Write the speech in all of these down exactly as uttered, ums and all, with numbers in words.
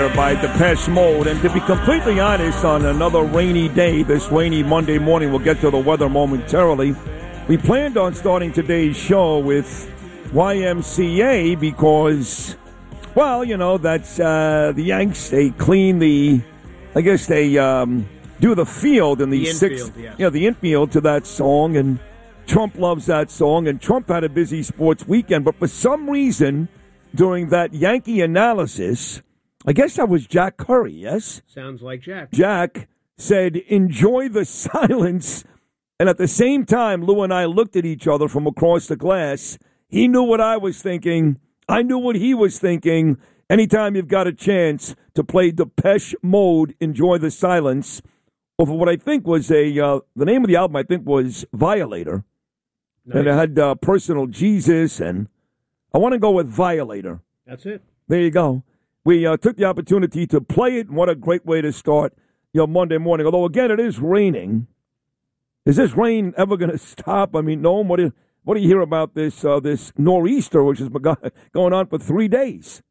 By Depeche Mode. And to be completely honest, on another rainy day, this rainy Monday morning, we'll get to the weather momentarily. We planned on starting today's show with Y M C A because, well, you know, that's uh, the Yanks. They clean the, I guess they um, do the field in the, the sixth, infield, yeah. yeah, the infield to that song. And Trump loves that song. And Trump had a busy sports weekend, but for some reason, during that Yankee analysis, I guess that was Jack Curry, yes? Sounds like Jack. Jack said, enjoy the silence. And at the same time, Lou and I looked at each other from across the glass. He knew what I was thinking. I knew what he was thinking. Anytime you've got a chance to play Depeche Mode, enjoy the silence, over what I think was a, uh, the name of the album I think was Violator. Nice. And it had uh, Personal Jesus, and I want to go with Violator. That's it. There you go. We uh, took the opportunity to play it, and what a great way to start your Monday morning. Although, again, it is raining. Is this rain ever going to stop? I mean, Noam, what do you, what do you hear about this uh, this nor'easter, which has been going on for three days?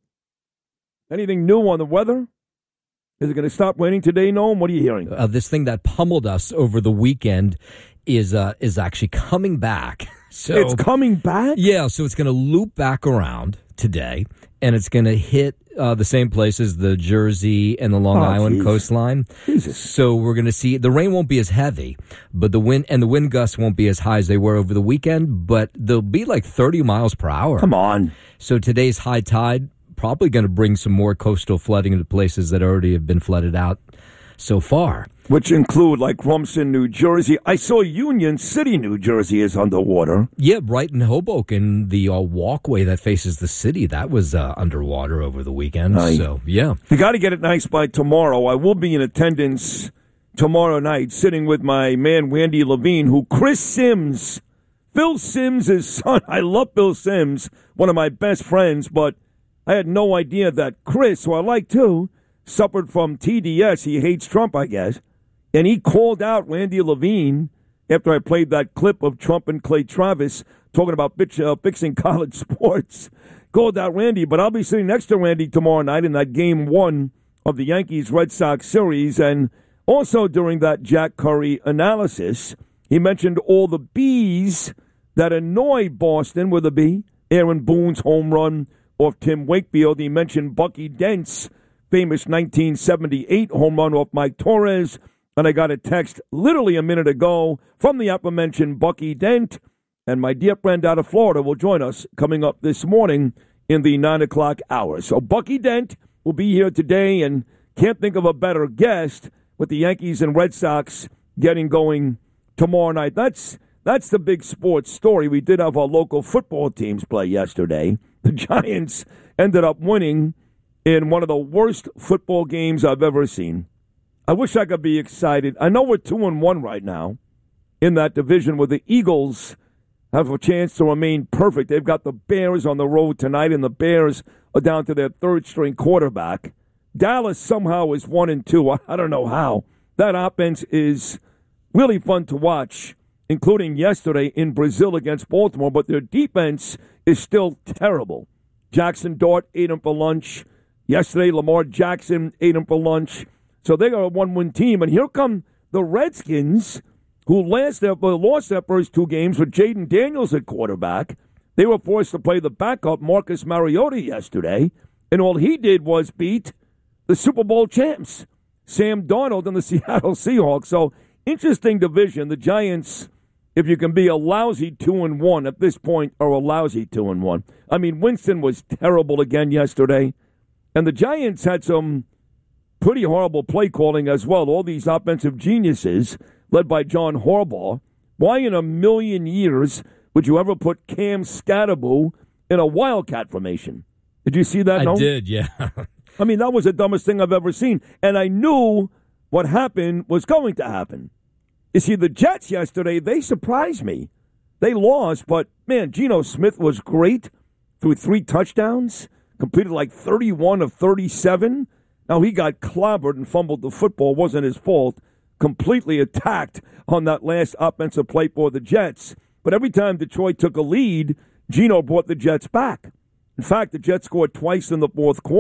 Anything new on the weather? Is it going to stop raining today, Noam? What are you hearing? Uh, this thing that pummeled us over the weekend is uh, is actually coming back. So it's coming back? Yeah, so it's going to loop back around today, and it's going to hit uh, the same places, the Jersey and the Long oh, Island geez. coastline. Jesus. So we're going to see the rain won't be as heavy, but the wind and the wind gusts won't be as high as they were over the weekend, but they'll be like thirty miles per hour. Come on. So today's high tide probably going to bring some more coastal flooding into places that already have been flooded out so far. Which include, like, Rumson, New Jersey. I saw Union City, New Jersey is underwater. Yeah, right in Hoboken, the uh, walkway that faces the city, that was uh, underwater over the weekend. Nice. So, yeah. You got to get it nice by tomorrow. I will be in attendance tomorrow night, sitting with my man, Randy Levine, who Chris Sims, Phil Sims' son. I love Phil Sims, one of my best friends, but I had no idea that Chris, who I like too, suffered from T D S. He hates Trump, I guess. And he called out Randy Levine after I played that clip of Trump and Clay Travis talking about bitch, uh, fixing college sports. Called out Randy, but I'll be sitting next to Randy tomorrow night in that game one of the Yankees-Red Sox series. And also during that Jack Curry analysis, he mentioned all the bees that annoy Boston with a B. Aaron Boone's home run off Tim Wakefield. He mentioned Bucky Dent's famous nineteen seventy-eight home run off Mike Torres. And I got a text literally a minute ago from the aforementioned Bucky Dent. And my dear friend out of Florida will join us coming up this morning in the nine o'clock hour. So Bucky Dent will be here today, and can't think of a better guest with the Yankees and Red Sox getting going tomorrow night. That's that's the big sports story. We did have our local football teams play yesterday. The Giants ended up winning in one of the worst football games I've ever seen. I wish I could be excited. I know we're two and one right now in that division where the Eagles have a chance to remain perfect. They've got the Bears on the road tonight, and the Bears are down to their third-string quarterback. Dallas somehow is one and two. I don't know how. That offense is really fun to watch, including yesterday in Brazil against Baltimore, but their defense is still terrible. Jackson Dart ate them for lunch. Yesterday, Lamar Jackson ate them for lunch. So they are a one-win team. And here come the Redskins, who last their, lost their first two games with Jaden Daniels at quarterback. They were forced to play the backup, Marcus Mariota, yesterday. And all he did was beat the Super Bowl champs, Sam Darnold and the Seattle Seahawks. So, interesting division. The Giants, if you can be a lousy two and one at this point, are a lousy two and one. I mean, Winston was terrible again yesterday. And the Giants had some pretty horrible play calling as well. All these offensive geniuses, led by John Harbaugh. Why in a million years would you ever put Cam Scatterboo in a Wildcat formation? Did you see that? I no? did, yeah. I mean, that was the dumbest thing I've ever seen. And I knew what happened was going to happen. You see, the Jets yesterday, they surprised me. They lost, but, man, Geno Smith was great. Threw three touchdowns, completed like thirty-one of thirty-seven. Now, he got clobbered and fumbled the football. It wasn't his fault. Completely attacked on that last offensive play for the Jets. But every time Detroit took a lead, Geno brought the Jets back. In fact, the Jets scored twice in the fourth quarter.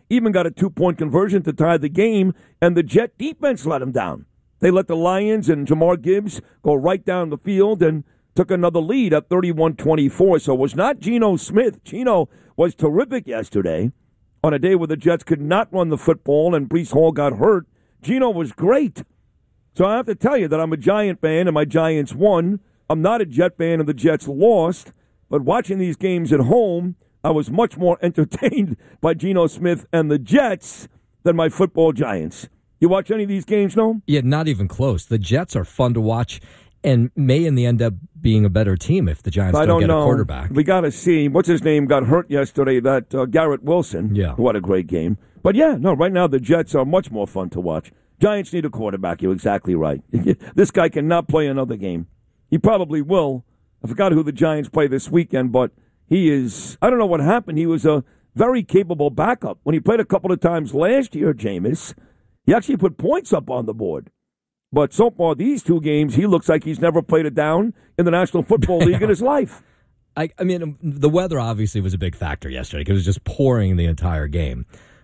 even got a two-point conversion to tie the game, and the Jet defense let them down. They let the Lions and Jamar Gibbs go right down the field and took another lead at thirty-one twenty-four. So it was not Geno Smith. Geno was terrific yesterday on a day where the Jets could not run the football and Breece Hall got hurt. Geno was great. So I have to tell you that I'm a Giant fan and my Giants won. I'm not a Jet fan and the Jets lost. But watching these games at home, I was much more entertained by Geno Smith and the Jets than my football Giants. You watch any of these games, no? Yeah, not even close. The Jets are fun to watch and may in the end up being a better team if the Giants I don't, don't get know. a quarterback. We got to see. What's his name got hurt yesterday, that uh, Garrett Wilson. Yeah. What a great game. But, yeah, no, right now the Jets are much more fun to watch. Giants need a quarterback. You're exactly right. This guy cannot play another game. He probably will. I forgot who the Giants play this weekend, but he is, I don't know what happened. He was a very capable backup. When he played a couple of times last year, Jameis, he actually put points up on the board. But so far, these two games, he looks like he's never played a down in the National Football League in his life. I, I mean, the weather obviously was a big factor yesterday because it was just pouring the entire game.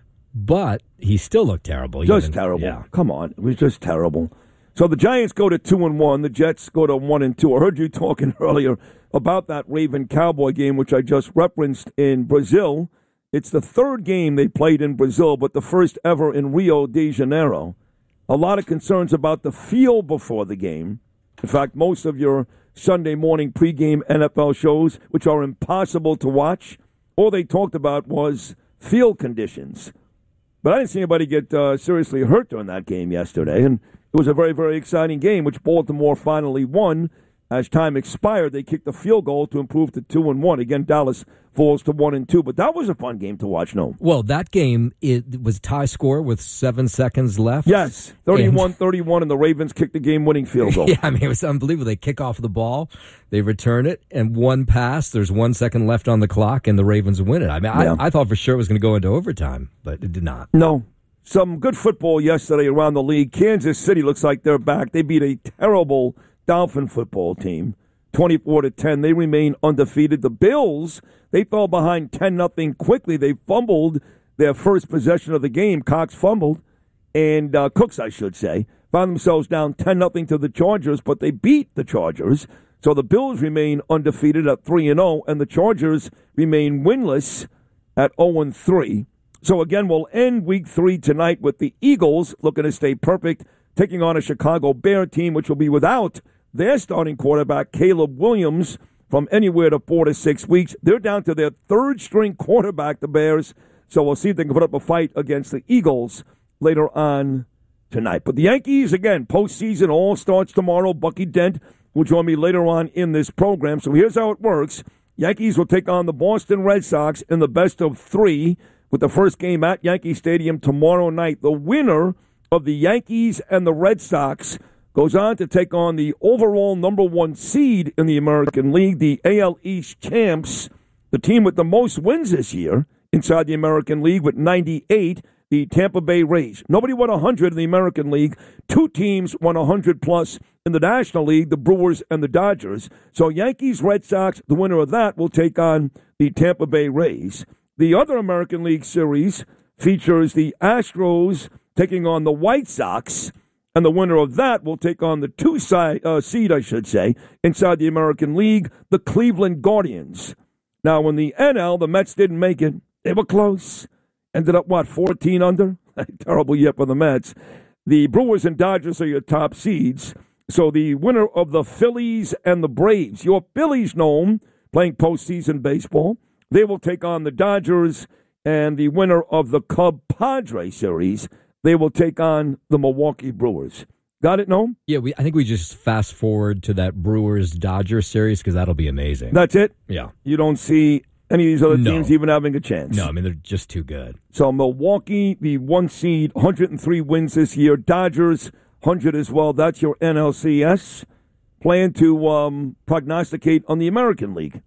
But he still looked terrible. Just even, terrible. Yeah. Come on. It was just terrible. So the Giants go to two and one. The Jets go to one and two. I heard you talking earlier about that Raven-Cowboy game, which I just referenced in Brazil. It's the third game they played in Brazil, but the first ever in Rio de Janeiro. A lot of concerns about the field before the game. In fact, most of your Sunday morning pregame N F L shows, which are impossible to watch, all they talked about was field conditions. But I didn't see anybody get uh, seriously hurt during that game yesterday, and it was a very, very exciting game, which Baltimore finally won. As time expired, they kicked a field goal to improve to two and one. Again, Dallas falls to one and two. But that was a fun game to watch. No, well, that game it was tie score with seven seconds left. Yes, thirty-one thirty-one, and the Ravens kicked the game-winning field goal. Yeah, I mean it was unbelievable. They kick off the ball, they return it, and one pass. There's one second left on the clock, and the Ravens win it. I mean, yeah. I, I thought for sure it was going to go into overtime, but it did not. No. Some good football yesterday around the league. Kansas City looks like they're back. They beat a terrible Dolphin football team, twenty-four to ten. They remain undefeated. The Bills, they fell behind ten nothing quickly. They fumbled their first possession of the game. Cox fumbled, and uh, Cooks, I should say, found themselves down ten nothing to the Chargers, but they beat the Chargers. So the Bills remain undefeated at three and oh, and the Chargers remain winless at oh and three. So, again, we'll end week three tonight with the Eagles looking to stay perfect, taking on a Chicago Bear team, which will be without their starting quarterback, Caleb Williams, from anywhere to four to six weeks. They're down to their third-string quarterback, the Bears, so we'll see if they can put up a fight against the Eagles later on tonight. But the Yankees, again, postseason all starts tomorrow. Bucky Dent will join me later on in this program. So here's how it works. Yankees will take on the Boston Red Sox in the best of three, with the first game at Yankee Stadium tomorrow night. The winner of the Yankees and the Red Sox goes on to take on the overall number one seed in the American League, the A L East champs, the team with the most wins this year inside the American League with ninety-eight, the Tampa Bay Rays. Nobody won one hundred in the American League. Two teams won one hundred plus in the National League, the Brewers and the Dodgers. So Yankees, Red Sox, the winner of that will take on the Tampa Bay Rays. The other American League Series features the Astros taking on the White Sox, and the winner of that will take on the two side, uh, seed, I should say, inside the American League, the Cleveland Guardians. Now, in the N L, the Mets didn't make it. They were close. Ended up, what, fourteen under? Terrible year for the Mets. The Brewers and Dodgers are your top seeds. So the winner of the Phillies and the Braves, your Phillies known playing postseason baseball, they will take on the Dodgers, and the winner of the Cub-Padre series, they will take on the Milwaukee Brewers. Got it, no? Yeah, we. I think we just fast forward to that Brewers-Dodgers series because that'll be amazing. That's it? Yeah. You don't see any of these other No. teams even having a chance? No, I mean, they're just too good. So Milwaukee, the one seed, one hundred three wins this year. Dodgers, one hundred as well. That's your N L C S. Plan to um, prognosticate on the American League.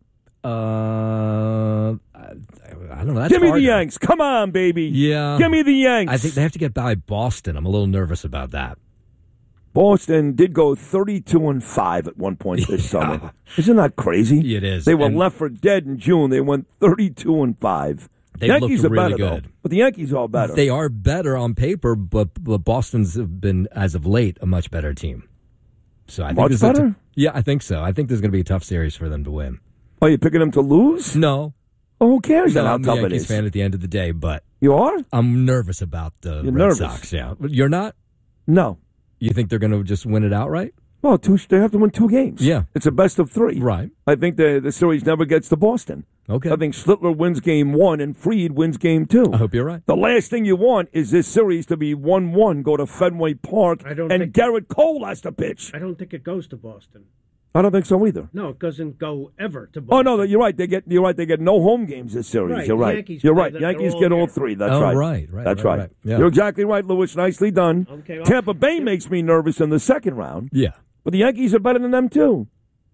Uh, I, I don't know. That's Give me harder. the Yanks. Come on, baby. Yeah. Give me the Yanks. I think they have to get by Boston. I'm a little nervous about that. Boston did go thirty-two and five at one point this Yeah. summer. Isn't that crazy? It is. They were And left for dead in June. They went thirty-two and five. They Yankees looked are really better, good. Though. But the Yankees are better. They are better on paper, but, but Boston's have been, as of late, a much better team. So I think Much this is a better? t- yeah, I think so. I think there's going to be a tough series for them to win. Are you picking them to lose? No. Oh, who cares No, then how I'm a tough it Yankees is? fan at the end of the day, but You are? I'm nervous about the You're Red nervous. Sox. Yeah, You're not? No. You think they're going to just win it outright? Well, two, they have to win two games. Yeah. It's a best of three. Right. I think the, the series never gets to Boston. Okay. I think Schlittler wins game one and Fried wins game two. I hope you're right. The last thing you want is this series to be one one, go to Fenway Park, I don't and think- Garrett Cole has to pitch. I don't think it goes to Boston. I don't think so either. No, it doesn't go ever to Boston. Oh no, you're right. They get you're right. They get no home games this series. Right, You're the right. Yankees you're play right. the- Yankees they're get all all there. three. That's Oh, right. right, right, That's right, right. right. Yeah. You're exactly right, Lewis. Nicely done. Okay, well, Tampa Bay makes me nervous in the second round, Yeah. but the Yankees are better than them too.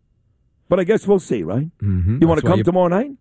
But I guess we'll see, right? Mm-hmm. You want to That's why come you- tomorrow night?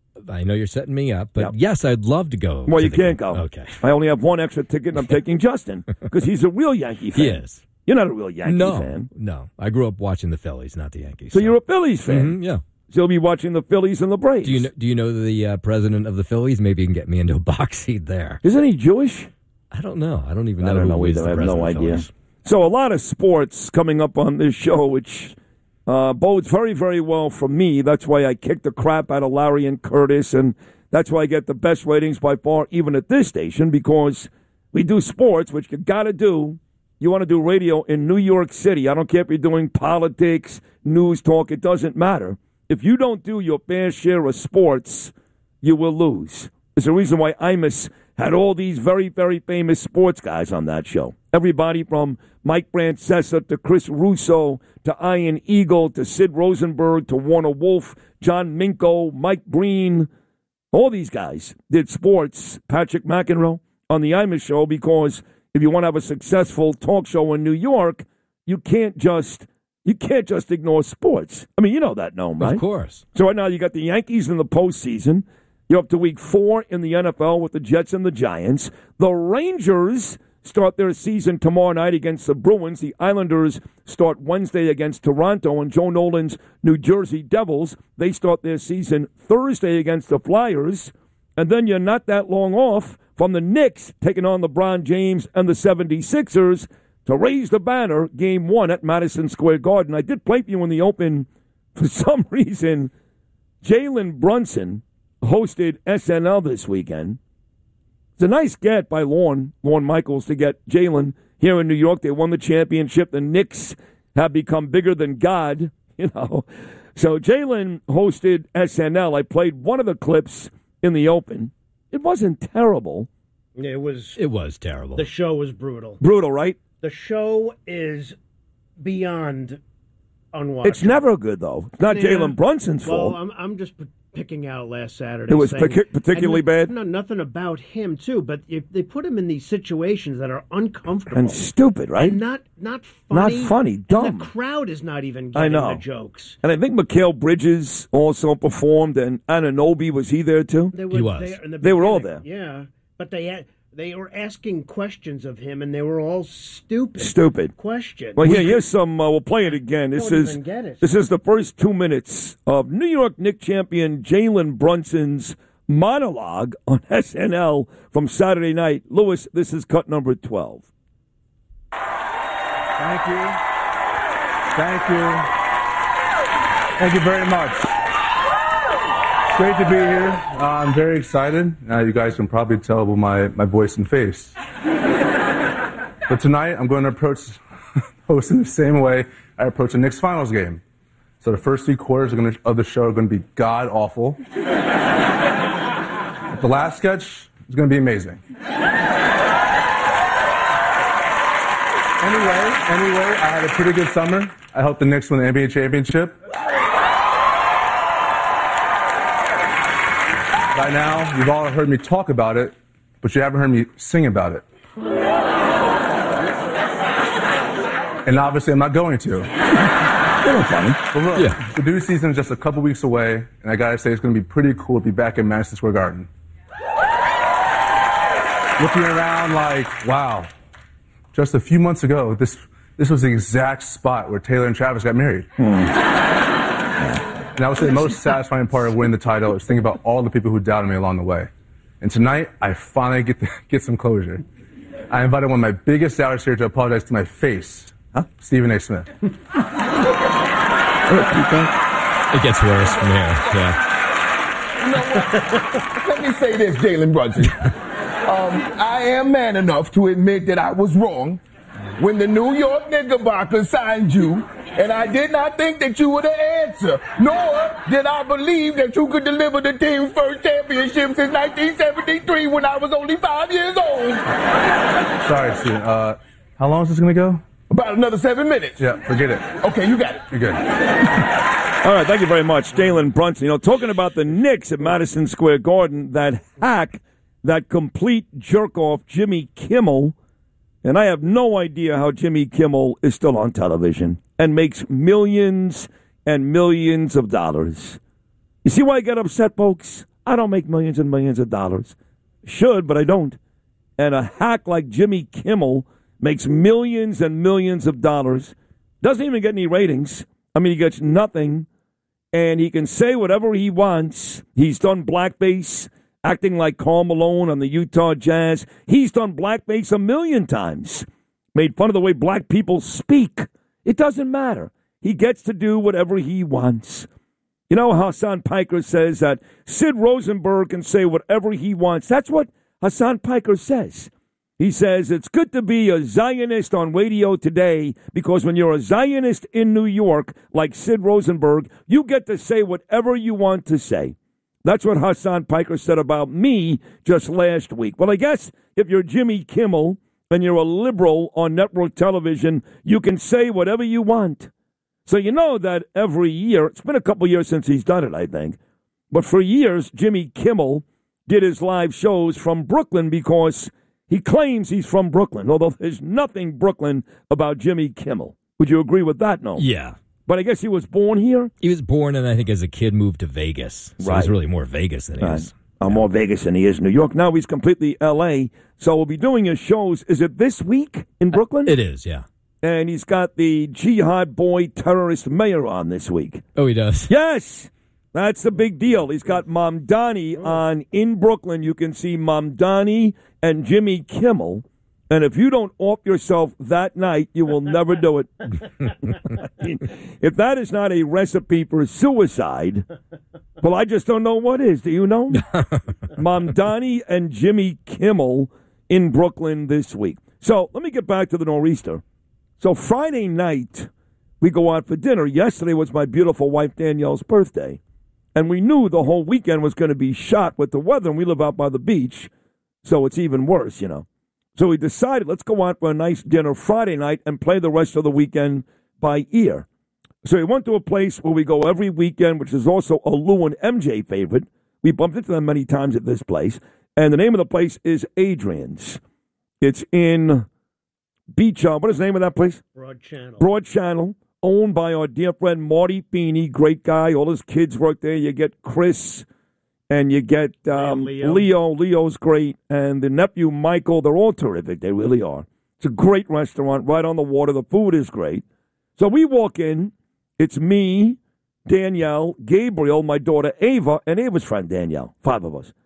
I know you're setting me up, but Yep. yes, I'd love to go. Well, to you the can't game. go. Okay. I only have one extra ticket, and I'm taking Justin because he's a real Yankee fan. He is. You're not a real Yankee No, fan. no. I grew up watching the Phillies, not the Yankees. So you're a Phillies fan. Mhm, yeah. So you'll be watching the Phillies and the Braves. Do you know, do you know the uh, president of the Phillies? Maybe you can get me into a box seat there. Isn't he Jewish? I don't know. I don't even know. I don't who know is either. the I have no president of the idea. Phillies. So a lot of sports coming up on this show, which uh, bodes very, very well for me. That's why I kicked the crap out of Larry and Curtis, and that's why I get the best ratings by far, even at this station, because we do sports, which you got to do. You want to do radio in New York City. I don't care if you're doing politics, news talk. It doesn't matter. If you don't do your fair share of sports, you will lose. There's a reason why Imus had all these very, very famous sports guys on that show. Everybody from Mike Francesa to Chris Russo to Ian Eagle to Sid Rosenberg to Warner Wolf, John Minko, Mike Breen. All these guys did sports, Patrick McEnroe, on the Imus show, because if you want to have a successful talk show in New York, you can't just you can't just ignore sports. I mean, you know that, Noam, right? Of course. So right now you got the Yankees in the postseason. You're up to week four in the N F L with the Jets and the Giants. The Rangers start their season tomorrow night against the Bruins. The Islanders start Wednesday against Toronto. And Joe Nolan's New Jersey Devils, they start their season Thursday against the Flyers. And then you're not that long off from the Knicks taking on LeBron James and the seventy-sixers to raise the banner game one at Madison Square Garden. I did play for you in the open. For some reason, Jalen Brunson hosted S N L this weekend. It's a nice get by Lorne, Lorne Michaels, to get Jalen here in New York. They won the championship. The Knicks have become bigger than God, you know. So Jalen hosted S N L. I played one of the clips in the open. It wasn't terrible. Yeah, it was. It was terrible. The show was brutal. Brutal, right? The show is beyond unwatchable. It's never good, though. It's not Yeah. Jalen Brunson's Well, fault. I'm I'm just p- picking out last Saturday. It was saying- partic- particularly and bad? No, nothing about him too. But if they put him in these situations that are uncomfortable And stupid, right? and not not Not funny. funny, and dumb. The crowd is not even I getting know. the jokes. And I think Mikhail Bridges also performed, and Anunoby, was he there too? They were He was. there in the They were all beginning. Yeah, but they had, they were asking questions of him, and they were all stupid. Stupid. questions. Well, here, here's some. Uh, we'll play it again. This Don't is even get it. this is the first two minutes of New York Knicks champion Jalen Brunson's monologue on S N L from Saturday night. Lewis, this is cut number twelve. Thank you. Thank you. Thank you very much. It's great to be here. Uh, I'm very excited. Uh, you guys can probably tell by my, my voice and face. But tonight, I'm going to approach hosting the same way I approach a Knicks finals game. So the first three quarters are gonna, of the show are going to be god-awful. But the last sketch is going to be amazing. Anyway, anyway, I had a pretty good summer. I helped the Knicks win the N B A championship. By now, you've all heard me talk about it, but you haven't heard me sing about it. And obviously, I'm not going to. Funny. But look, Yeah. the new season is just a couple weeks away, and I gotta say, it's gonna be pretty cool to be back in Madison Square Garden. Looking around like, wow, just a few months ago, this this was the exact spot where Taylor and Travis got married. And I would say the most satisfying part of winning the title is thinking about all the people who doubted me along the way. And tonight, I finally get to get some closure. I invited one of my biggest doubters here to apologize to my face, huh? Stephen A. Smith. It gets worse from here, yeah. Let me say this, Jalen Brunson. Um, I am man enough to admit that I was wrong when the New York Knickerbockers signed you, and I did not think that you were the answer, nor did I believe that you could deliver the team's first championship since nineteen seventy-three when I was only five years old. Sorry, Stephen. Uh, how long is this going to go? About another seven minutes. Yeah, forget it. Okay, you got it. You're good. All right, thank you very much, Jalen Brunson. You know, talking about the Knicks at Madison Square Garden, that hack, that complete jerk-off, Jimmy Kimmel, and I have no idea how Jimmy Kimmel is still on television and makes millions and millions of dollars. You see why I get upset, folks? I don't make millions and millions of dollars. Should, but I don't. And a hack like Jimmy Kimmel makes millions and millions of dollars, doesn't even get any ratings. I mean, he gets nothing, and he can say whatever he wants. He's done blackface, acting like Karl Malone on the Utah Jazz. He's done blackface a million times, made fun of the way black people speak. It doesn't matter. He gets to do whatever he wants. You know, Hassan Piker says that Sid Rosenberg can say whatever he wants. That's what Hassan Piker says. He says it's good to be a Zionist on radio today because when you're a Zionist in New York, like Sid Rosenberg, you get to say whatever you want to say. That's what Hassan Piker said about me just last week. Well, I guess if you're Jimmy Kimmel and you're a liberal on network television, you can say whatever you want. So you know that every year, it's been a couple years since he's done it, I think, but for years, Jimmy Kimmel did his live shows from Brooklyn because he claims he's from Brooklyn, although there's nothing Brooklyn about Jimmy Kimmel. Would you agree with that, no? Yeah. But I guess he was born here? He was born, and I think as a kid moved to Vegas. So right. he's really more Vegas than he right. is. Uh, yeah. More Vegas than he is New York. Now he's completely L A, so we'll be doing his shows. Is it this week in Brooklyn? Uh, it is, yeah. And he's got the jihad boy terrorist mayor on this week. Oh, he does? Yes. That's the big deal. He's got Mamdani on in Brooklyn. You can see Mamdani and Jimmy Kimmel. And if you don't off yourself that night, you will never do it. If that is not a recipe for suicide, well, I just don't know what is. Do you know? Mamdani and Jimmy Kimmel in Brooklyn this week. So let me get back to the Nor'easter. So Friday night, we go out for dinner. Yesterday was my beautiful wife Danielle's birthday. And we knew the whole weekend was going to be shot with the weather, and we live out by the beach, so it's even worse, you know. So we decided, let's go out for a nice dinner Friday night and play the rest of the weekend by ear. So we went to a place where we go every weekend, which is also a Lou and M J favorite. We bumped into them many times at this place. And the name of the place is Adrian's. It's in Beach, uh, what is the name of that place? Broad Channel. Broad Channel, owned by our dear friend Marty Feeney, great guy. All his kids work there. You get Chris and you get um, Leo. Leo. Leo's great. And the nephew, Michael, they're all terrific. They really are. It's a great restaurant right on the water. The food is great. So we walk in. It's me, Danielle, Gabriel, my daughter Ava, and Ava's friend Danielle, five of us.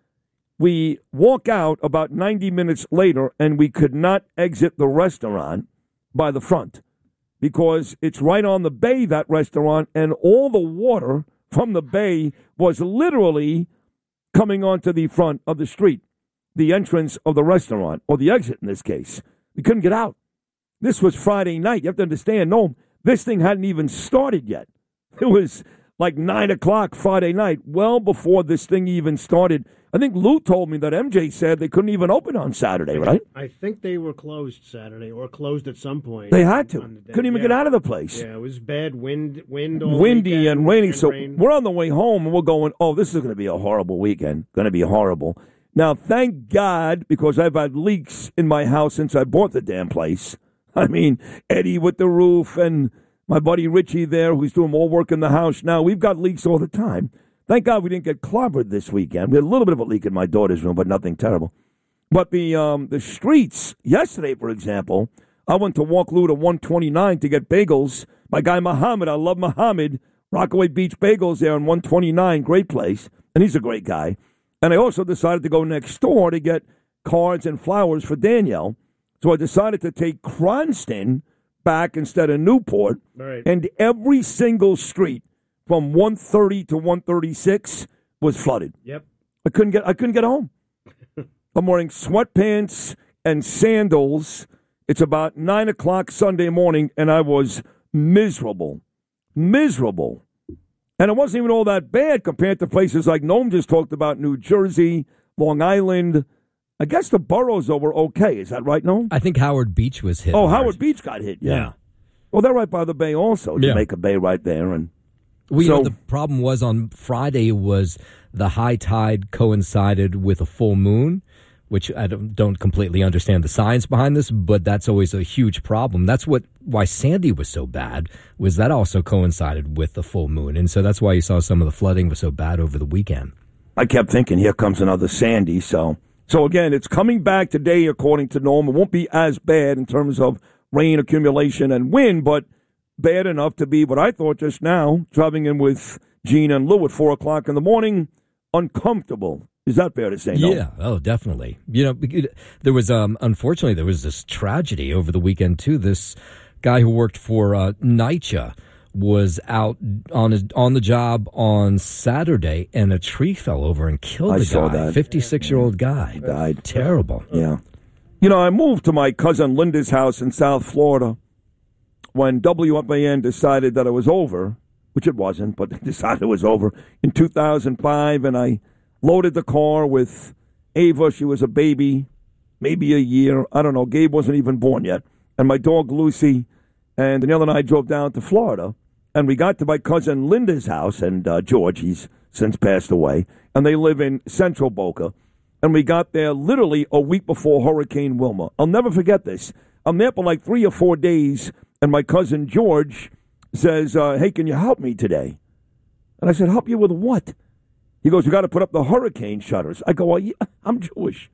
We walk out about ninety minutes later, and we could not exit the restaurant by the front because it's right on the bay, that restaurant, and all the water from the bay was literally coming onto the front of the street, the entrance of the restaurant, or the exit in this case. We couldn't get out. This was Friday night. You have to understand, no, this thing hadn't even started yet. It was like nine o'clock Friday night, well before this thing even started. I think Lou told me that M J said they couldn't even open on Saturday, right? I think they were closed Saturday, or closed at some point. They had to. The Couldn't even yeah. get out of the place. Yeah, it was bad wind, wind all Windy weekend, and rainy. and So rain. we're on the way home, and we're going, oh, this is going to be a horrible weekend. Going to be horrible. Now, thank God, because I've had leaks in my house since I bought the damn place. I mean, Eddie with the roof and my buddy Richie there, who's doing more work in the house now. We've got leaks all the time. Thank God we didn't get clobbered this weekend. We had a little bit of a leak in my daughter's room, but nothing terrible. But the um, the streets, yesterday, for example, I went to walk Lou to one twenty-nine to get bagels. My guy Muhammad, I love Muhammad, Rockaway Beach Bagels there on one twenty-nine, great place. And he's a great guy. And I also decided to go next door to get cards and flowers for Danielle. So I decided to take Cranston back instead of Newport. Right. And every single street from one thirty to one thirty-six was flooded. Yep. I couldn't get I couldn't get home. I'm wearing sweatpants and sandals. It's about nine o'clock Sunday morning, and I was miserable. Miserable. And it wasn't even all that bad compared to places like Noam just talked about, New Jersey, Long Island. I guess the boroughs were okay. Is that right, Noam? I think Howard Beach was hit. Oh, hard. Howard Beach got hit, yeah. Yeah. Well, they're right by the bay also, Yeah. Jamaica Bay right there. And We so, know the problem was on Friday was the high tide coincided with a full moon, which I don't, don't completely understand the science behind this, but that's always a huge problem. That's what why Sandy was so bad, was that also coincided with the full moon. And so that's why you saw some of the flooding was so bad over the weekend. I kept thinking, here comes another Sandy. So, so again, it's coming back today, according to Noam. It won't be as bad in terms of rain accumulation and wind, but bad enough to be what I thought just now, driving in with Gene and Lou at four o'clock in the morning, uncomfortable. Is that fair to say? No? Yeah, oh, definitely. You know, there was, um, unfortunately, there was this tragedy over the weekend, too. This guy who worked for uh, NYCHA was out on his, on the job on Saturday, and a tree fell over and killed I the saw guy. that. fifty-six-year-old guy. Died. Terrible. Yeah. You know, I moved to my cousin Linda's house in South Florida when W F A N decided that it was over, which it wasn't, but they decided it was over in two thousand five, and I loaded the car with Ava. She was a baby, maybe a year. I don't know. Gabe wasn't even born yet. And my dog, Lucy, and Danielle and I drove down to Florida, and we got to my cousin Linda's house, and uh, George, he's since passed away, and they live in Central Boca. And we got there literally a week before Hurricane Wilma. I'll never forget this. I'm there for like three or four days, and my cousin George says, uh, hey, can you help me today? And I said, help you with what? He goes, we got to put up the hurricane shutters. I go, well, yeah, I'm Jewish.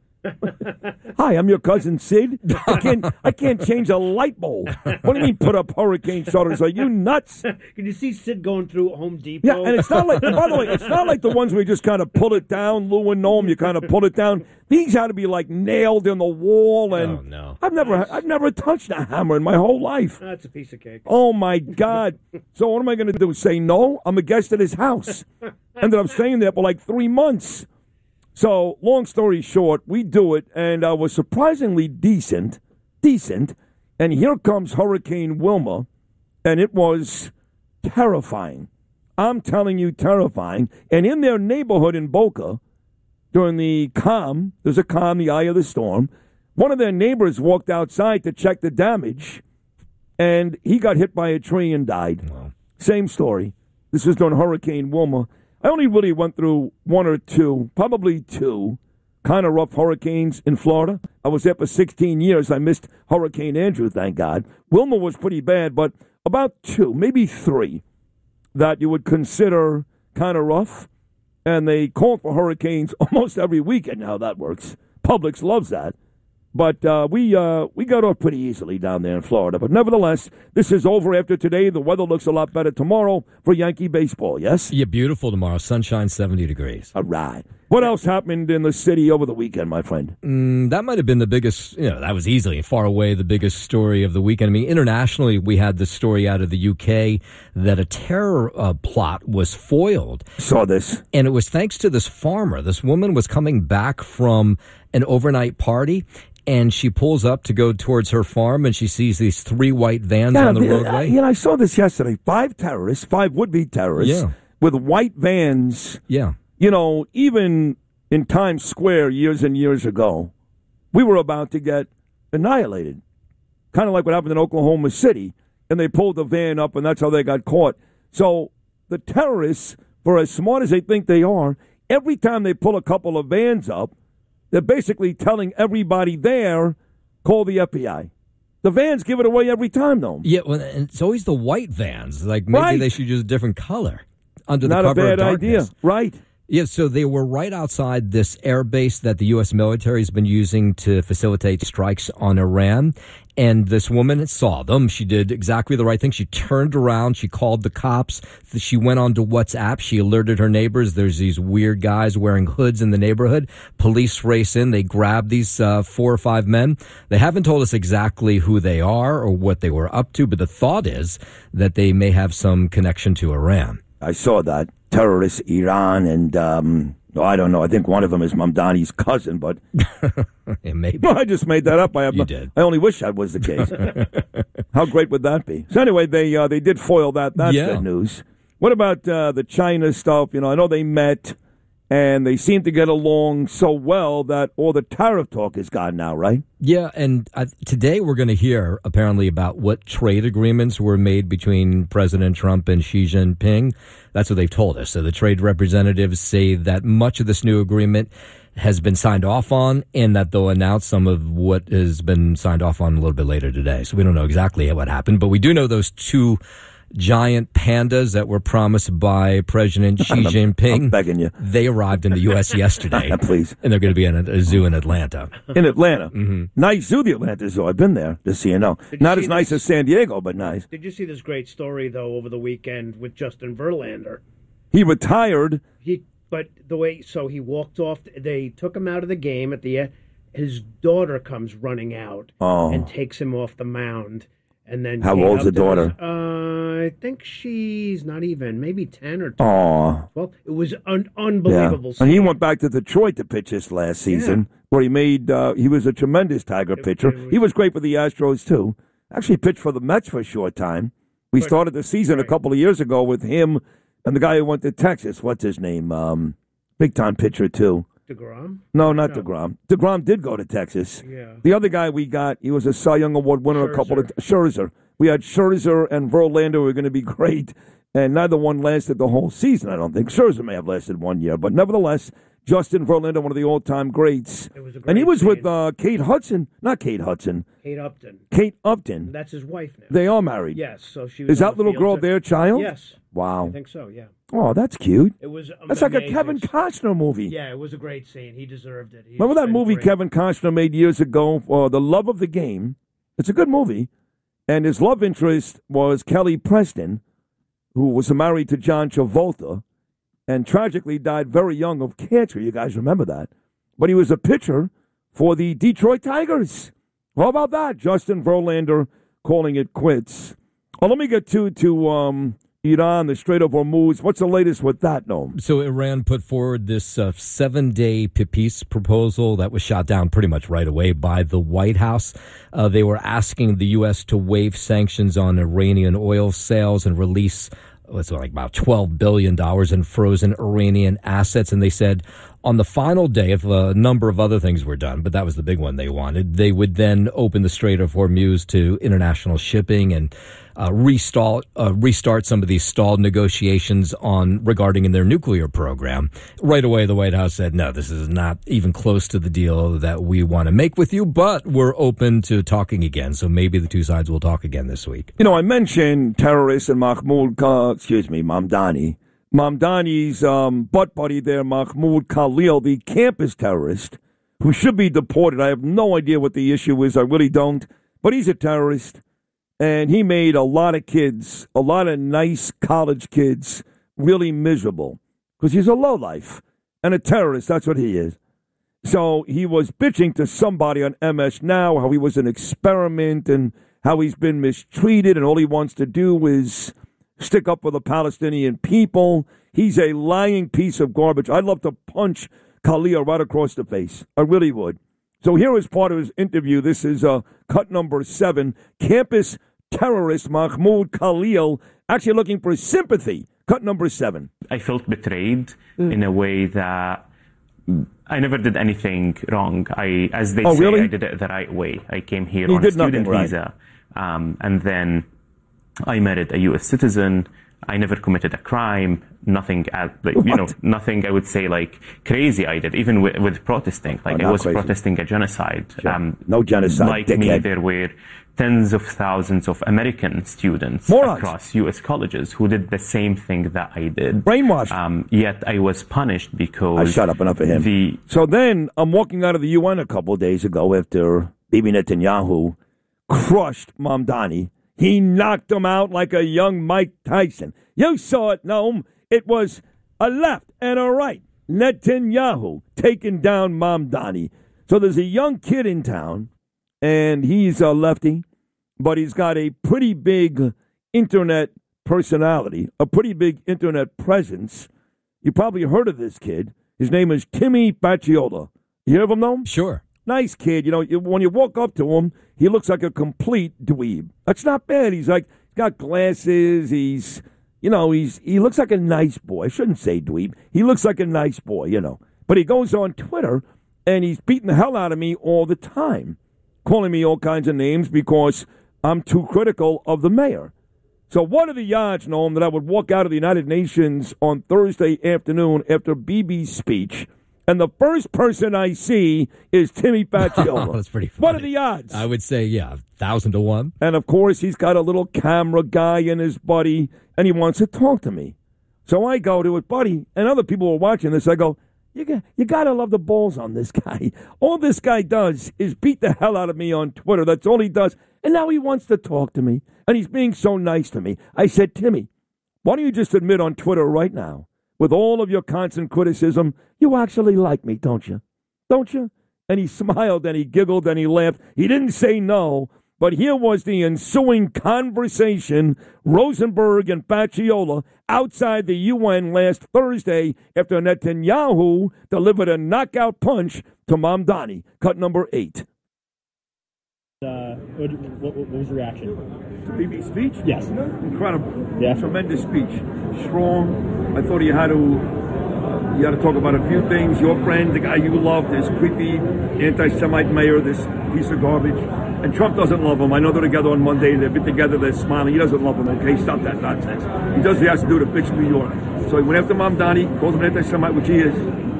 Hi, I'm your cousin Sid. I can't, I can't change a light bulb. What do you mean put up hurricane shutters? Are you nuts? Can you see Sid going through Home Depot? Yeah, and it's not like, by the way, it's not like the ones where you just kind of pull it down, Lou and Noam, you kind of pull it down. These had to be like nailed in the wall, and Oh, no. I've never, I've never touched a hammer in my whole life. That's a piece of cake. Oh my God! So what am I going to do? Say no? I'm a guest at his house. Ended up staying there for like three months. So, long story short, we do it, and I was surprisingly decent, decent, and here comes Hurricane Wilma, and it was terrifying. I'm telling you, terrifying. And in their neighborhood in Boca, during the calm, there's a calm, the eye of the storm, one of their neighbors walked outside to check the damage, and he got hit by a tree and died. Wow. Same story. This was during Hurricane Wilma. I only really went through one or two, probably two, kind of rough hurricanes in Florida. I was there for sixteen years. I missed Hurricane Andrew, thank God. Wilma was pretty bad, but about two, maybe three, that you would consider kind of rough. And they call for hurricanes almost every weekend. How that works. Publix loves that. But uh, we uh, we got off pretty easily down there in Florida. But nevertheless, this is over after today. The weather looks a lot better tomorrow for Yankee baseball, yes? Yeah, beautiful tomorrow. Sunshine, seventy degrees. All right. What else happened in the city over the weekend, my friend? Mm, that might have been the biggest, you know, that was easily far away the biggest story of the weekend. I mean, internationally, we had this story out of the U K that a terror uh, plot was foiled. Saw this. And it was thanks to this farmer. This woman was coming back from an overnight party, and she pulls up to go towards her farm, and she sees these three white vans on the the- roadway. You know, I saw this yesterday. Five terrorists, five would-be terrorists, Yeah. with white vans. Yeah. You know, even in Times Square years and years ago, we were about to get annihilated. Kind of like what happened in Oklahoma City. And they pulled the van up, and that's how they got caught. So the terrorists, for as smart as they think they are, every time they pull a couple of vans up, they're basically telling everybody there, call the F B I. The vans give it away every time, though. Yeah, well, and it's always the white vans. Like, maybe Right. they should use a different color under Not the a cover bad of darkness. idea. Right. Yeah, so they were right outside this air base that the U S military has been using to facilitate strikes on Iran. And this woman saw them. She did exactly the right thing. She turned around. She called the cops. She went on to WhatsApp. She alerted her neighbors. There's these weird guys wearing hoods in the neighborhood. Police race in. They grab these uh, four or five men. They haven't told us exactly who they are or what they were up to, but the thought is that they may have some connection to Iran. I saw that. Terrorist Iran and, um, oh, I don't know. I think one of them is Mamdani's cousin, but yeah, maybe. No, I just made that up. I have you no, did. I only wish that was the case. How great would that be? So anyway, they uh, they did foil that. That's yeah. good news. What about uh, the China stuff? You know, I know they met and they seem to get along so well that all the tariff talk is gone now, right? Yeah, and uh, today we're going to hear apparently about what trade agreements were made between President Trump and Xi Jinping. That's what they've told us. So the trade representatives say that much of this new agreement has been signed off on and that they'll announce some of what has been signed off on a little bit later today. So we don't know exactly what happened, but we do know those two giant pandas that were promised by President Xi Jinping. I'm begging you. They arrived in the U S yesterday. Please. And they're going to be in a, a zoo in Atlanta. In Atlanta. Mm-hmm. Nice zoo, the Atlanta Zoo. I've been there, just so you know. Not as nice as San Diego, but nice. Did you see this great story, though, over the weekend with Justin Verlander? He retired. He, but the way, so he walked off, they took him out of the game at the end. His daughter comes running out oh. and takes him off the mound. And then How old's the daughter? Uh, I think she's not even, maybe ten or twelve. Well, it was un- unbelievable. Yeah. And he went back to Detroit to pitch this last season, yeah. where he made, uh, he was a tremendous Tiger it, pitcher. It was, he was great for the Astros, too. Actually pitched for the Mets for a short time. We but, started the season right. a couple of years ago with him and the guy who went to Texas. What's his name? Um, big-time pitcher, too. DeGrom? No, not no. DeGrom. DeGrom did go to Texas. Yeah. The other guy we got, he was a Cy Young Award winner Scherzer. a couple of Scherzer. We had Scherzer and Verlander who were going to be great, and neither one lasted the whole season, I don't think. Scherzer may have lasted one year, but nevertheless, Justin Verlander, one of the all-time greats. It was a great and he was scene. with uh, Kate Hudson. Not Kate Hudson. Kate Upton. Kate Upton. That's his wife now. They are married. Yes. So she was Is that little girl of, their child? Yes. Wow. I think so, yeah. Oh, that's cute. It was That's amazing. like a Kevin Costner movie. Yeah, it was a great scene. He deserved it. He's Remember that movie great. Kevin Costner made years ago, uh, The Love of the Game? It's a good movie. And his love interest was Kelly Preston, who was married to John Travolta, and tragically died very young of cancer. You guys remember that. But he was a pitcher for the Detroit Tigers. How about that? Justin Verlander calling it quits. Well, let me get to, to um, Iran, the Strait of Hormuz. What's the latest with that, Noam? So Iran put forward this uh, seven-day peace proposal that was shot down pretty much right away by the White House. Uh, they were asking the U S to waive sanctions on Iranian oil sales and release what's like about twelve billion dollars in frozen Iranian assets. And they said on the final day, if a number of other things were done, but that was the big one they wanted, they would then open the Strait of Hormuz to international shipping and uh, restart, uh, restart some of these stalled negotiations on regarding in their nuclear program. Right away, the White House said, no, this is not even close to the deal that we want to make with you, but we're open to talking again. So maybe the two sides will talk again this week. You know, I mentioned terrorists and Mahmoud, uh, excuse me, Mamdani. Mamdani's um, butt buddy there, Mahmoud Khalil, the campus terrorist, who should be deported. I have no idea what the issue is. I really don't. But he's a terrorist, and he made a lot of kids, a lot of nice college kids, really miserable because he's a lowlife and a terrorist. That's what he is. So he was bitching to somebody on M S Now how he was an experiment and how he's been mistreated, and all he wants to do is stick up for the Palestinian people. He's a lying piece of garbage. I'd love to punch Khalil right across the face. I really would. So here is part of his interview. This is uh, cut number seven. Campus terrorist Mahmoud Khalil actually looking for sympathy. Cut number seven. I felt betrayed mm. in a way that I never did anything wrong. I, as they oh, say, really? I did it the right way. I came here you on did a student nothing, visa, right. um, and then I married a U S citizen. I never committed a crime, nothing, uh, like, you know, nothing I would say like crazy I did, even with, with protesting. Like Oh, I was crazy. protesting a genocide. Sure. Um, No genocide, Like dickhead. me, there were tens of thousands of American students Morons. across U S colleges who did the same thing that I did. Brainwashed. Um, yet I was punished because... I shut up, enough of him. The, So then I'm walking out of the U N a couple of days ago after Bibi Netanyahu crushed Mamdani. He knocked him out like a young Mike Tyson. You saw it, Noam. It was a left and a right. Netanyahu taking down Mamdani. So there's a young kid in town, and he's a lefty, but he's got a pretty big internet personality, a pretty big internet presence. You probably heard of this kid. His name is Timmy Bacciola. You hear of him, Noam? Sure. Nice kid. You know, you- when you walk up to him, he looks like a complete dweeb. That's not bad. He's like, he's got glasses. He's, you know, he's he looks like a nice boy. I shouldn't say dweeb. He looks like a nice boy, you know. But he goes on Twitter, and he's beating the hell out of me all the time, calling me all kinds of names because I'm too critical of the mayor. So what are the odds, Noam, that I would walk out of the United Nations on Thursday afternoon after Bibi's speech, and the first person I see is Timmy Bacciola? That's pretty funny. What are the odds? I would say, yeah, thousand to one. And, of course, he's got a little camera guy in his buddy, and he wants to talk to me. So I go to it, buddy, and other people are watching this. I go, you got, you got to love the balls on this guy. All this guy does is beat the hell out of me on Twitter. That's all he does. And now he wants to talk to me, and he's being so nice to me. I said, Timmy, why don't you just admit on Twitter right now, with all of your constant criticism, you actually like me, don't you? Don't you? And he smiled and he giggled and he laughed. He didn't say no, but here was the ensuing conversation, Rosenberg and Bacciola outside the U N last Thursday after Netanyahu delivered a knockout punch to Mamdani. Cut number eight. Uh, what, what, what was your reaction? To Bibi's speech? Yes. Incredible. Yeah. Tremendous speech. Strong. I thought he had to uh, he had to talk about a few things. Your friend, the guy you love, this creepy anti-Semite mayor, this piece of garbage. And Trump doesn't love him. I know they're together on Monday. They've been together. They're smiling. He doesn't love him, okay? Stop that nonsense. He does what he has to do to fix New York. So he went after Mamdani, called him an anti-Semite, which he is.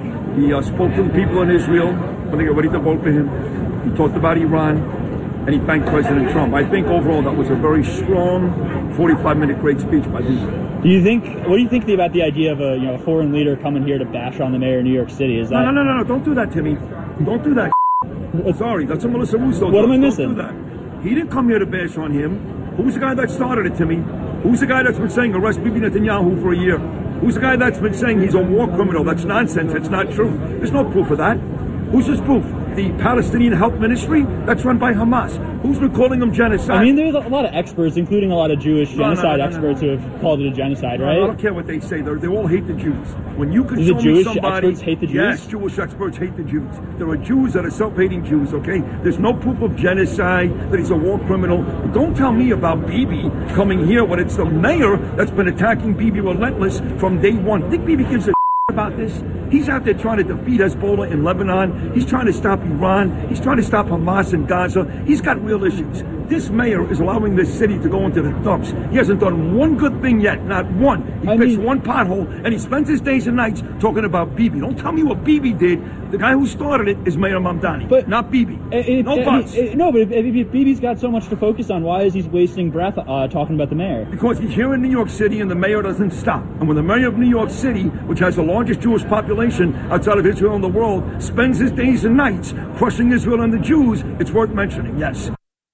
He uh, spoke to the people in Israel when they got ready to vote for him. He talked about Iran. And he thanked President Trump. I think overall that was a very strong forty-five minute great speech by Bibi. Do you think? What do you think about the idea of a you know a foreign leader coming here to bash on the mayor of New York City? Is that No, no, no, no, no, don't do that, Timmy. Don't do that. Sorry, that's what Melissa Russo What does. am I Don't missing? do that. He didn't come here to bash on him. Who's the guy that started it, Timmy? Who's the guy that's been saying arrest Bibi Netanyahu for a year? Who's the guy that's been saying he's a war criminal? That's nonsense. That's not true. There's no proof of that. Who's this proof? The Palestinian Health Ministry? That's run by Hamas. Who's been calling them genocide? I mean, there's a lot of experts, including a lot of Jewish No, no, no, genocide no, no, experts, no. who have called it a genocide, I right? don't care what they say. They're, they all hate the Jews. When you can The show me Jewish somebody, experts hate the Jews? Yes, Jewish experts hate the Jews. There are Jews that are self-hating Jews. Okay, there's no proof of genocide that he's a war criminal. Don't tell me about Bibi coming here when it's the mayor that's been attacking Bibi relentless from day one. Think Bibi gives a about this? He's out there trying to defeat Hezbollah in Lebanon. He's trying to stop Iran. He's trying to stop Hamas in Gaza. He's got real issues. This mayor is allowing this city to go into the dumps. He hasn't done one good thing yet, not one. He I fixed mean- one pothole, and he spends his days and nights talking about Bibi. Don't tell me what Bibi did. The guy who started it is Mayor Mamdani, But- not Bibi. It- it- no I mean, buts. it- no, but if, if, if Bibi's got so much to focus on, why is he wasting breath uh, talking about the mayor? Because he's here in New York City and the mayor doesn't stop. And when the mayor of New York City, which has the largest Jewish population outside of Israel in the world, spends his days and nights crushing Israel and the Jews, it's worth mentioning, yes.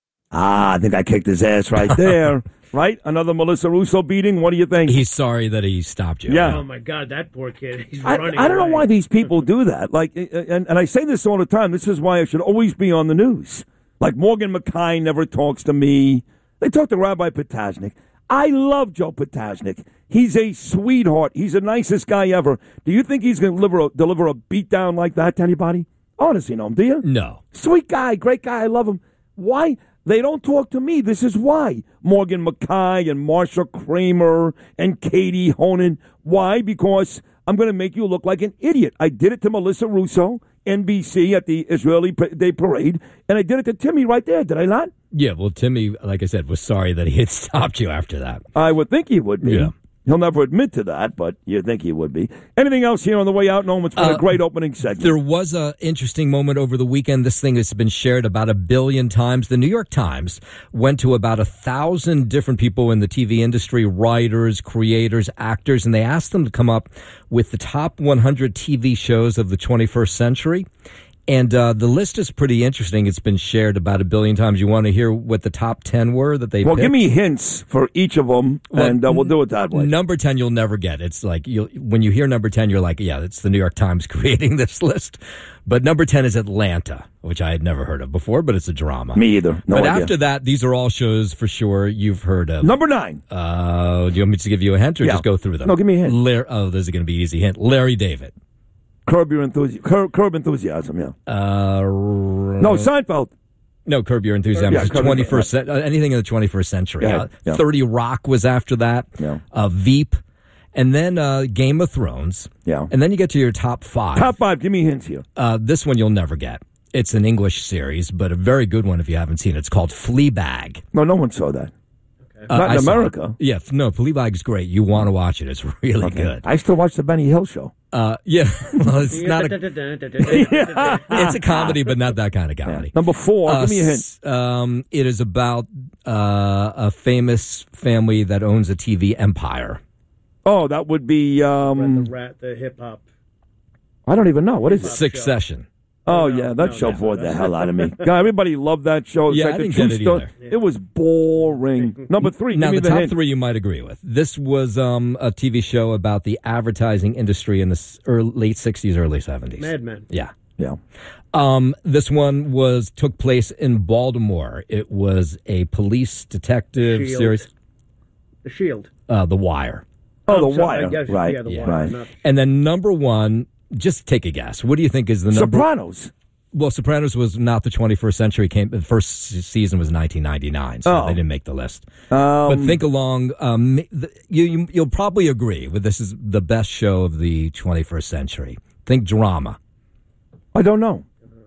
Ah, I think I kicked his ass right there. Right? Another Melissa Russo beating? What do you think? He's sorry that he stopped you. Yeah. Oh my God, that poor kid. He's I, running I don't know away. why these people do that. Like, and, and I say this all the time. This is why I should always be on the news. Like Morgan McKay never talks to me. They talk to Rabbi Potasnik. I love Joe Potasnik. He's a sweetheart. He's the nicest guy ever. Do you think he's going to deliver a, deliver a beatdown like that to anybody? Honestly, no. Do you? No. Sweet guy, great guy. I love him. Why? They don't talk to me. This is why. Morgan McKay and Marsha Kramer and Katie Honan. Why? Because I'm going to make you look like an idiot. I did it to Melissa Russo, N B C, at the Israeli Day Parade, and I did it to Timmy right there. Did I not? Yeah, well, Timmy, like I said, was sorry that he had stopped you after that. I would think he would be. Yeah. He'll never admit to that, but you'd think he would be. Anything else here on the way out, Noam? It's been Uh, a great opening segment. There was an interesting moment over the weekend. This thing has been shared about a billion times. The New York Times went to about a thousand different people in the T V industry, writers, creators, actors, and they asked them to come up with the top one hundred T V shows of the twenty-first century. And uh, the list is pretty interesting. It's been shared about a billion times. You want to hear what the top ten were that they Well, picked? give me hints for each of them, Well, and uh, we'll do it that way. Number ten, you'll never get. It's like you'll, when you hear number ten, you're like, yeah, it's the New York Times creating this list. But number ten is Atlanta, which I had never heard of before, but it's a drama. Me either. No but idea. after that, these are all shows for sure you've heard of. Number nine. Uh, do you want me to give you a hint or Yeah. just go through them? No, give me a hint. Lar- oh, this is going to be an easy hint. Larry David. Curb Your Enthusiasm. Curb, curb Enthusiasm, yeah. Uh, No, Seinfeld. No, Curb Your Enthusiasm. Yeah, It's Curb Your- twenty-first, cent- uh, anything in the twenty-first century. Yeah, Uh, yeah. thirty Rock was after that. Yeah. Uh, Veep. And then uh, Game of Thrones. Yeah. And then you get to your top five. Top five. Give me hints here. Uh, this one you'll never get. It's an English series, but a very good one if you haven't seen it. It's called Fleabag. No, no one saw that. Uh, Not I in saw it. America. Yeah, f- no, Fleabag's great. You want to watch it. It's really good. I still watch the Benny Hill show. Uh, yeah, well, it's not a, it's a comedy, but not that kind of comedy. Number four. Uh, give me a hint. s- Um, it is about uh, a famous family that owns a T V empire. Oh, that would be. Um, the rat, the hip hop. I don't even know. What is it? Succession. Oh, yeah, that show bored the hell out of me. God, everybody loved that show. It's Yeah, like I the didn't true get it story. either. It was boring. Number three. Now, give me the the top hint. three you might agree with. This was um, a T V show about the advertising industry in the s- early, late sixties, early seventies. Mad Men. Yeah. Yeah. Um, this one was took place in Baltimore. It was a police detective Shield. series. The Shield. Uh, The Wire. Oh, Oh, The sorry, Wire. yes, right. yeah, The Wire. Right. Not- And then number one, just take a guess. What do you think is the number? Sopranos. Well, Sopranos was not the twenty-first century. Came the first se- season was nineteen ninety-nine, so Oh. they didn't make the list. Um, but think along. Um, the, you, you you'll probably agree with this is the best show of the twenty-first century. Think drama. I don't know.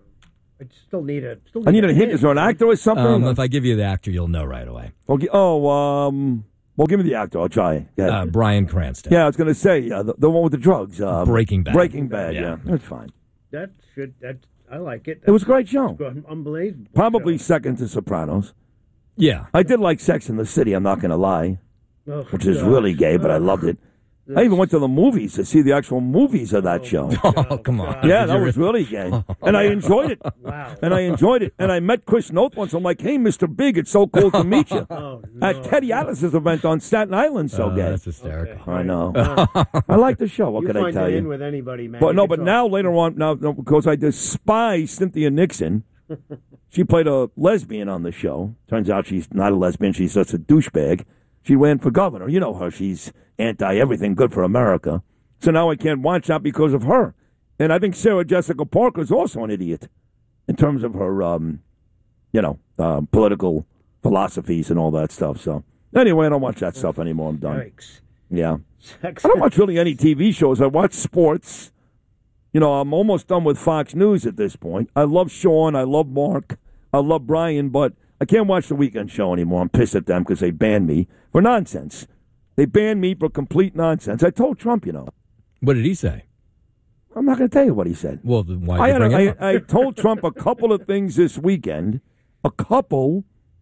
I still need a. Still I need a hint. Is there an actor or something? Um, if I give you the actor, you'll know right away. Okay. Oh, um, well, give me the actor. I'll try. Yeah, Uh, Bryan Cranston. yeah I was going to say uh, the, the one with the drugs. Um, Breaking Bad. Breaking Bad. Yeah. Yeah, that's fine. That should. That I like it. It was a great show. That's unbelievable. Probably show. second to Sopranos. Yeah. I did like Sex in the City. I'm not going to lie, Oh, which is gosh. really gay, but I loved it. I even went to the movies to see the actual movies of that show. Oh, come on. Yeah, Did that you was really- really gay, and I enjoyed it. Wow. And I enjoyed it. And I met Chris Noth once. I'm like, hey, Mister Big, it's so cool to meet you. Oh, no. At Teddy Atlas's event on Staten Island, so Uh, gay. that's hysterical. I know. I like the show. What You can I find tell it you? in with anybody, man. But You no, can but talk. now later on, now no, because I despise Cynthia Nixon. She played a lesbian on the show. Turns out she's not a lesbian. She's just a douchebag. She ran for governor. You know her. She's anti-everything good for America. So now I can't watch that because of her. And I think Sarah Jessica Parker is also an idiot in terms of her, um, you know, uh, political philosophies and all that stuff. So anyway, I don't watch that stuff anymore. I'm done. Yikes. Yeah. Sex. I don't watch really any T V shows. I watch sports. You know, I'm almost done with Fox News at this point. I love Sean. I love Mark. I love Brian, but I can't watch the weekend show anymore. I'm pissed at them because they banned me for nonsense. They banned me for complete nonsense. I told Trump, you know. What did he say? I'm not going to tell you what he said. Well, then why I, did had you bring a, it up? I, I told Trump a couple of things this weekend. A couple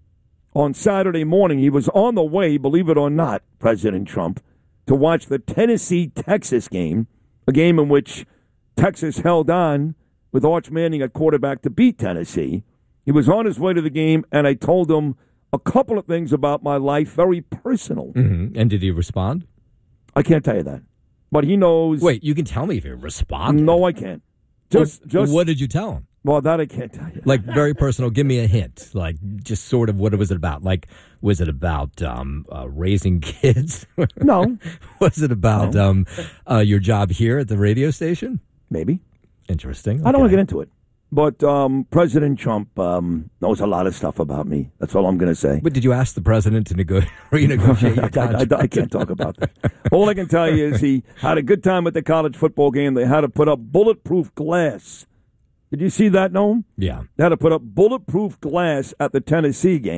on Saturday morning. He was on the way, believe it or not, President Trump, to watch the Tennessee-Texas game, a game in which Texas held on with Arch Manning at quarterback to beat Tennessee. He was on his way to the game, and I told him a couple of things about my life, very personal. Mhm. And did he respond? I can't tell you that. But he knows. Wait, you can tell me if he responded. No, I can't. Just, Well, just. what did you tell him? Well, that I can't tell you. Like very personal. Give me a hint. Like just sort of what was it about? Like was it about um, uh, raising kids? No. Was it about No. um, uh, your job here at the radio station? Maybe. Interesting. I don't want Okay. to get into it. But um, President Trump um, knows a lot of stuff about me. That's all I'm going to say. But did you ask the president to nego- renegotiate your I, contract? I- I can't talk about that. All I can tell you is he had a good time at the college football game. They had to put up bulletproof glass. Did you see that, Noam? Yeah. They had to put up bulletproof glass at the Tennessee game.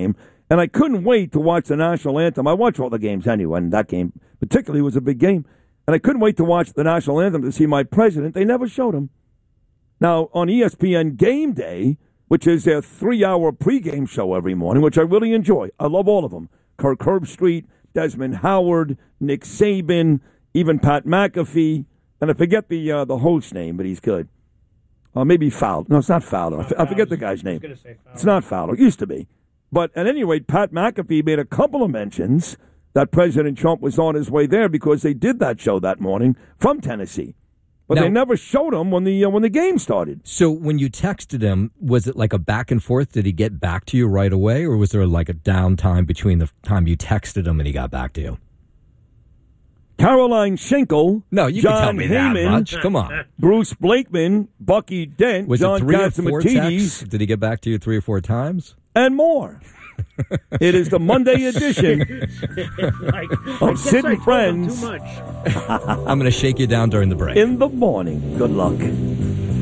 And I couldn't wait to watch the national anthem. I watch all the games anyway, and that game particularly was a big game. And I couldn't wait to watch the national anthem to see my president. They never showed him. Now, on E S P N Game Day, which is their three-hour pregame show every morning, which I really enjoy. I love all of them. Kirk Herbstreit, Desmond Howard, Nick Saban, even Pat McAfee. And I forget the uh, the host's name, but he's good. Uh, maybe Fowler. No, it's not Fowler. I, f- I forget the guy's name. It's not Fowler. It used to be. But at any rate, Pat McAfee made a couple of mentions that President Trump was on his way there because they did that show that morning from Tennessee. But Now- they never showed him when the uh, when the game started. So when you texted him, was it like a back and forth? Did he get back to you right away, or was there like a downtime between the time you texted him and he got back to you? Caroline Schenkel, No, you John can tell me that Heyman, much. Come on. Bruce Blakeman, Bucky Dent, Was John it three or four texts? Catsimatidis, Did he get back to you three or four times? and more. It is the Monday edition Like, I of guess Sid I and told him Friends too much. I'm going to shake you down during the break. in the morning. Good luck.